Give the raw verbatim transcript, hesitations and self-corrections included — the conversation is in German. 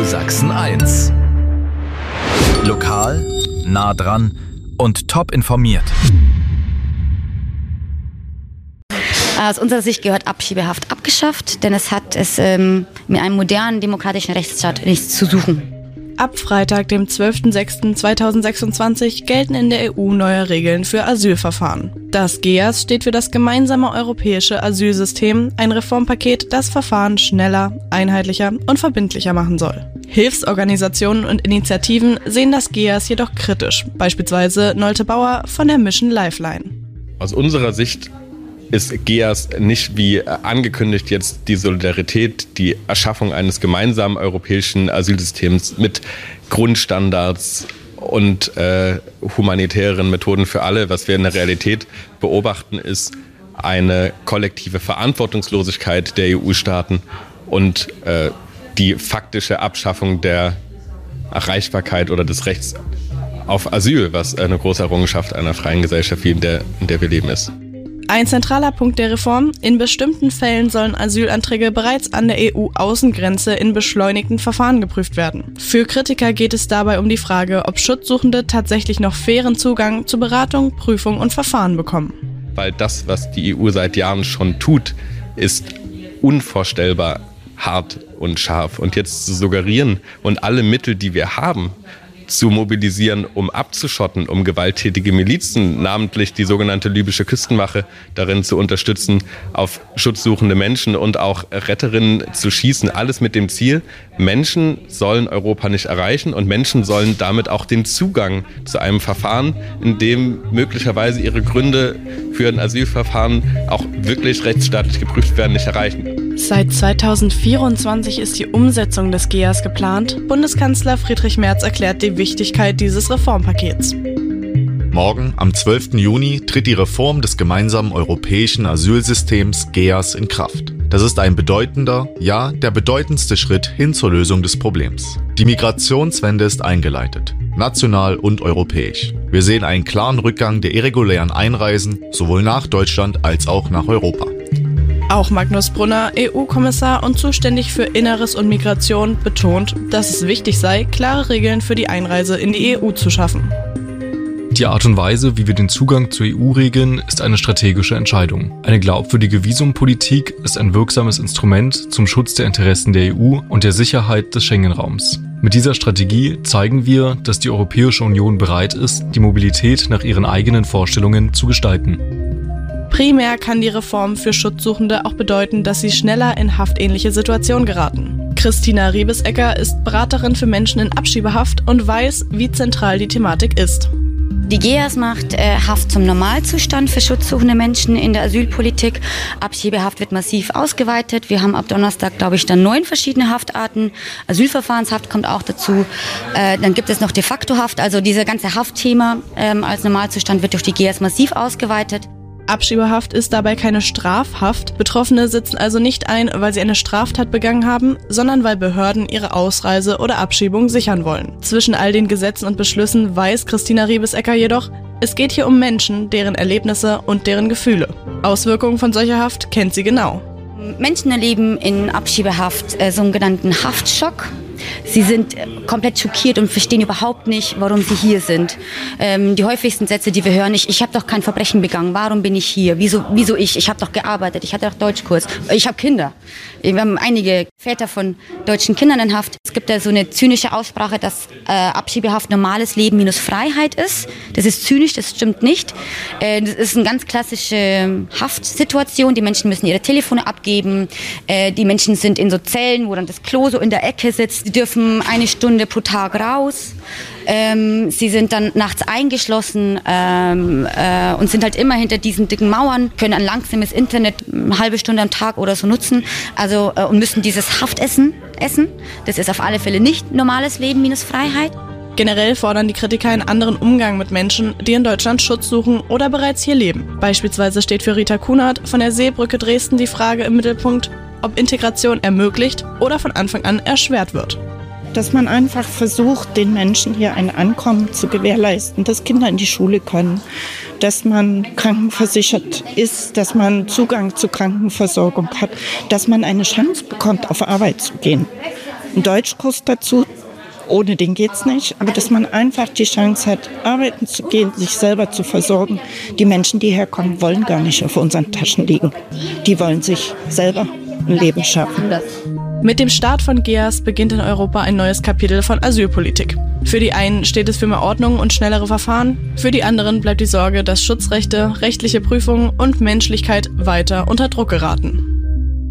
Sachsen eins. Lokal, nah dran und top informiert. Aus unserer Sicht gehört Abschiebehaft abgeschafft, denn es hat es ähm, mit einem modernen demokratischen Rechtsstaat nichts zu suchen. Ab Freitag, dem zwölften sechsten zweitausendsechsundzwanzig, gelten in der E U neue Regeln für Asylverfahren. Das G E A S steht für das gemeinsame europäische Asylsystem, ein Reformpaket, das Verfahren schneller, einheitlicher und verbindlicher machen soll. Hilfsorganisationen und Initiativen sehen das G E A S jedoch kritisch, beispielsweise Nolte Bauer von der Mission Lifeline. Aus unserer Sicht ist G E A S nicht wie angekündigt jetzt die Solidarität, die Erschaffung eines gemeinsamen europäischen Asylsystems mit Grundstandards und äh, humanitären Methoden für alle. Was wir in der Realität beobachten, ist eine kollektive Verantwortungslosigkeit der E U-Staaten und äh, die faktische Abschaffung der Erreichbarkeit oder des Rechts auf Asyl, was eine große Errungenschaft einer freien Gesellschaft, wie in der, in der wir leben, ist. Ein zentraler Punkt der Reform: In bestimmten Fällen sollen Asylanträge bereits an der E U-Außengrenze in beschleunigten Verfahren geprüft werden. Für Kritiker geht es dabei um die Frage, ob Schutzsuchende tatsächlich noch fairen Zugang zu Beratung, Prüfung und Verfahren bekommen. Weil das, was die E U seit Jahren schon tut, ist unvorstellbar hart und scharf. Und jetzt zu suggerieren und alle Mittel, die wir haben, zu mobilisieren, um abzuschotten, um gewalttätige Milizen, namentlich die sogenannte libysche Küstenwache, darin zu unterstützen, auf schutzsuchende Menschen und auch Retterinnen zu schießen. Alles mit dem Ziel, Menschen sollen Europa nicht erreichen und Menschen sollen damit auch den Zugang zu einem Verfahren, in dem möglicherweise ihre Gründe für ein Asylverfahren auch wirklich rechtsstaatlich geprüft werden, nicht erreichen. Seit zweitausendvierundzwanzig ist die Umsetzung des G E A S geplant. Bundeskanzler Friedrich Merz erklärt die Wichtigkeit dieses Reformpakets. Morgen, am zwölften Juni, tritt die Reform des gemeinsamen europäischen Asylsystems G E A S in Kraft. Das ist ein bedeutender, ja, der bedeutendste Schritt hin zur Lösung des Problems. Die Migrationswende ist eingeleitet, national und europäisch. Wir sehen einen klaren Rückgang der irregulären Einreisen, sowohl nach Deutschland als auch nach Europa. Auch Magnus Brunner, E U-Kommissar und zuständig für Inneres und Migration, betont, dass es wichtig sei, klare Regeln für die Einreise in die E U zu schaffen. Die Art und Weise, wie wir den Zugang zur E U regeln, ist eine strategische Entscheidung. Eine glaubwürdige Visumpolitik ist ein wirksames Instrument zum Schutz der Interessen der E U und der Sicherheit des Schengen-Raums. Mit dieser Strategie zeigen wir, dass die Europäische Union bereit ist, die Mobilität nach ihren eigenen Vorstellungen zu gestalten. Primär kann die Reform für Schutzsuchende auch bedeuten, dass sie schneller in haftähnliche Situationen geraten. Christina Riebesecker ist Beraterin für Menschen in Abschiebehaft und weiß, wie zentral die Thematik ist. Die G E A S macht äh, Haft zum Normalzustand für schutzsuchende Menschen in der Asylpolitik. Abschiebehaft wird massiv ausgeweitet. Wir haben ab Donnerstag, glaube ich, dann neun verschiedene Haftarten. Asylverfahrenshaft kommt auch dazu. Äh, dann gibt es noch de facto Haft. Also dieses ganze Haftthema ähm, als Normalzustand wird durch die G E A S massiv ausgeweitet. Abschiebehaft ist dabei keine Strafhaft. Betroffene sitzen also nicht ein, weil sie eine Straftat begangen haben, sondern weil Behörden ihre Ausreise oder Abschiebung sichern wollen. Zwischen all den Gesetzen und Beschlüssen weiß Christina Riebesecker jedoch, es geht hier um Menschen, deren Erlebnisse und deren Gefühle. Auswirkungen von solcher Haft kennt sie genau. Menschen erleben in Abschiebehaft äh, sogenannten Haftschock. Sie sind komplett schockiert und verstehen überhaupt nicht, warum sie hier sind. Ähm, die häufigsten Sätze, die wir hören, ich, ich habe doch kein Verbrechen begangen, warum bin ich hier? Wieso, wieso ich? Ich habe doch gearbeitet, ich hatte doch Deutschkurs, ich habe Kinder. Wir haben einige Väter von deutschen Kindern in Haft. Es gibt ja so eine zynische Aussprache, dass äh, Abschiebehaft normales Leben minus Freiheit ist. Das ist zynisch, das stimmt nicht. Äh, das ist eine ganz klassische Haftsituation. Die Menschen müssen ihre Telefone abgeben. Äh, die Menschen sind in so Zellen, wo dann das Klo so in der Ecke sitzt. Sie dürfen eine Stunde pro Tag raus. Ähm, sie sind dann nachts eingeschlossen ähm, äh, und sind halt immer hinter diesen dicken Mauern, können ein langsames Internet eine halbe Stunde am Tag oder so nutzen, also äh, und müssen dieses Haftessen essen. Das ist auf alle Fälle nicht normales Leben minus Freiheit. Generell fordern die Kritiker einen anderen Umgang mit Menschen, die in Deutschland Schutz suchen oder bereits hier leben. Beispielsweise steht für Rita Kunert von der Seebrücke Dresden die Frage im Mittelpunkt, ob Integration ermöglicht oder von Anfang an erschwert wird. Dass man einfach versucht, den Menschen hier ein Ankommen zu gewährleisten, dass Kinder in die Schule können, dass man krankenversichert ist, dass man Zugang zur Krankenversorgung hat, dass man eine Chance bekommt, auf Arbeit zu gehen. einen Deutschkurs dazu. Ohne den geht's nicht, aber dass man einfach die Chance hat, arbeiten zu gehen, sich selber zu versorgen. Die Menschen, die herkommen, wollen gar nicht auf unseren Taschen liegen. Die wollen sich selber ein Leben schaffen. Mit dem Start von G E A S beginnt in Europa ein neues Kapitel von Asylpolitik. Für die einen steht es für mehr Ordnung und schnellere Verfahren, für die anderen bleibt die Sorge, dass Schutzrechte, rechtliche Prüfungen und Menschlichkeit weiter unter Druck geraten.